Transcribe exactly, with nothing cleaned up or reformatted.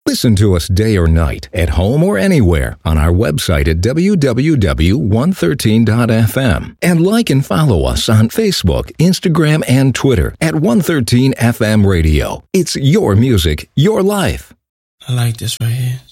Listen to us day or night, at home or anywhere, on our website at w w w dot one thirteen dot f m. And like and follow us on Facebook, Instagram, and Twitter at one thirteen F M Radio. It's your music, your life. I like this right here.